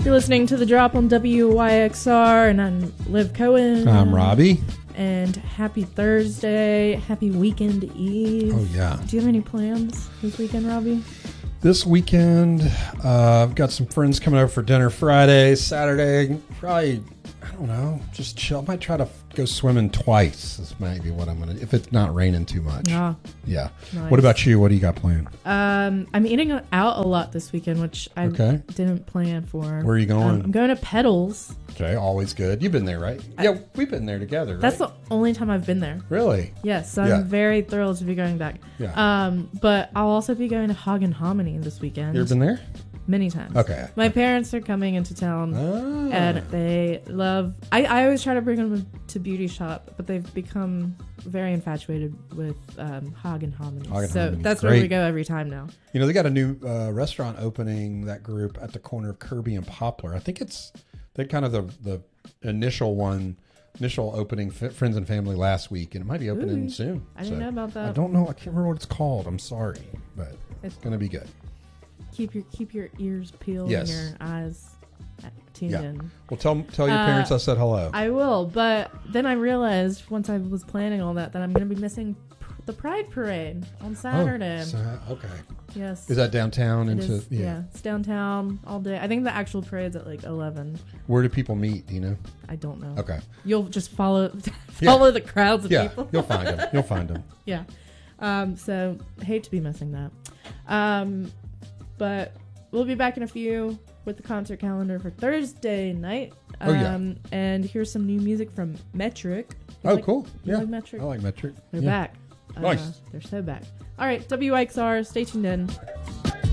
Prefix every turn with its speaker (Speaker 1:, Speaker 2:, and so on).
Speaker 1: You're listening to The Drop on WYXR, and I'm Liv Cohen.
Speaker 2: I'm Robbie.
Speaker 1: And happy Thursday. Happy weekend eve.
Speaker 2: Oh, yeah.
Speaker 1: Do you have any plans this weekend, Robbie?
Speaker 2: This weekend, I've got some friends coming over for dinner Friday, Saturday. Probably, I don't know, just chill. I might try to go swimming twice. This might be what I'm going to, if it's not raining too much.
Speaker 1: Yeah.
Speaker 2: Yeah.
Speaker 1: Nice.
Speaker 2: What about you? What do you got planned?
Speaker 1: I'm eating out a lot this weekend, which I didn't plan for.
Speaker 2: Where are you going?
Speaker 1: I'm going to Pedals.
Speaker 2: Okay, always good. You've been there, right? Yeah, we've been there together, right?
Speaker 1: That's the only time I've been there.
Speaker 2: Really?
Speaker 1: Yes, so I'm very thrilled to be going back.
Speaker 2: Yeah.
Speaker 1: But I'll also be going to Hog and Hominy this weekend.
Speaker 2: You ever been there?
Speaker 1: Many times.
Speaker 2: Okay.
Speaker 1: My parents are coming into town, and they love... I always try to bring them to Beauty Shop, but they've become very infatuated with Hog and Hominy. So that's where we go every time now.
Speaker 2: You know, they got a new restaurant opening, that group, at the corner of Kirby and Poplar. I think it's... They kind of the initial opening, friends and family last week, and it might be opening soon.
Speaker 1: I didn't know about that.
Speaker 2: I don't know. I can't remember what it's called. I'm sorry, but it's going to be good.
Speaker 1: Keep your ears peeled and your eyes tuned in.
Speaker 2: Well, tell your parents I said hello.
Speaker 1: I will, but then I realized once I was planning all that I'm going to be missing the Pride Parade on Saturday.
Speaker 2: Okay.
Speaker 1: Yes.
Speaker 2: Is that downtown?
Speaker 1: Yeah, it's downtown all day. I think the actual parade's at like 11.
Speaker 2: Where do people meet? Do you know?
Speaker 1: I don't know.
Speaker 2: Okay.
Speaker 1: You'll just follow the crowds of people.
Speaker 2: You'll find them.
Speaker 1: Yeah. So hate to be missing that. But we'll be back in a few with the concert calendar for Thursday night. And here's some new music from Metric.
Speaker 2: Cool.
Speaker 1: You like Metric?
Speaker 2: I like Metric.
Speaker 1: They're back.
Speaker 2: Nice.
Speaker 1: They're so back. All right, WXR, stay tuned in.